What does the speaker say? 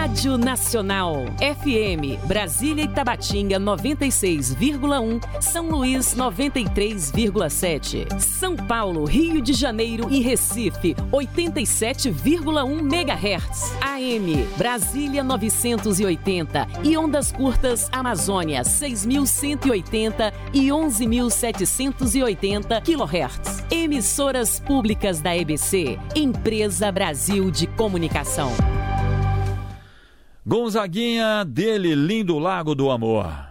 Rádio Nacional. FM, Brasília e Tabatinga 96,1, São Luís 93,7. São Paulo, Rio de Janeiro e Recife 87,1 MHz. AM, Brasília 980 e ondas curtas Amazônia 6.180 e 11.780 kHz. Emissoras públicas da EBC, Empresa Brasil de Comunicação. Gonzaguinha, dele, Lindo Lago do Amor.